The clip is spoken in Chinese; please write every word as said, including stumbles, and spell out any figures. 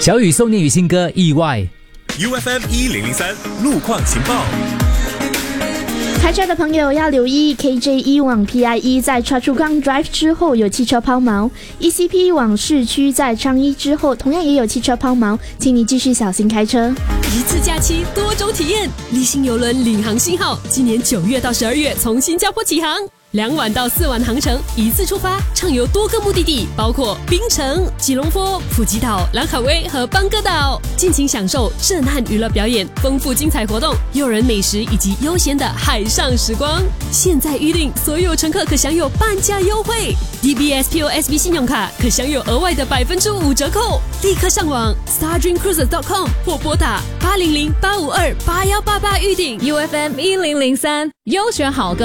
小雨送你与新歌意外。 U F M 一零零三路况情报。 开车的朋友要留意 K J E 往 P I E 在 Choa Chu Kang Drive 之后有汽车抛锚， E C P 往市区在昌一之后同样也有汽车抛锚，请你继续小心开车。 一次假期多种体验，立新邮轮领航信号今年九月到十二月从新加坡起航，两晚到四晚航程，一次出发，畅游多个目的地，包括槟城、吉隆坡、普吉岛、兰卡威和邦哥岛，尽情享受震撼娱乐表演、丰富精彩活动、诱人美食以及悠闲的海上时光。现在预订，所有乘客可享有半价优惠 ，D B S P O S B 信用卡可享有额外的百分之五折扣。立刻上网 star dream cruises dot com 或拨打八零零八五二八幺八八预订。 U F M 一零零三优选好歌。